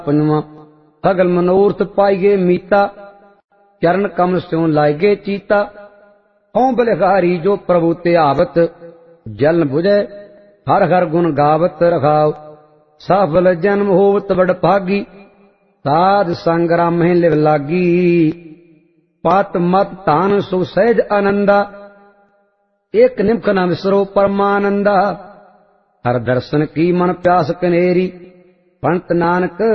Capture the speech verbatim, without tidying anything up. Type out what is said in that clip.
पंजवां सगल मनोरथ पाईगे मीता, चरण कमल स्यों लाएगे चीता। हों बलिहारी जो प्रभु ते आवत, जलन बुझे हर हर गुण गावत रखाव। सफल जन्म होवत बड़ भागी, साध संग रामहि लिव लागी। पात मत तान सो सहज आनंदा, एक निमख न विसरो परमानंदा। हर दर्शन की मन प्यास कनेरी, पंत नानक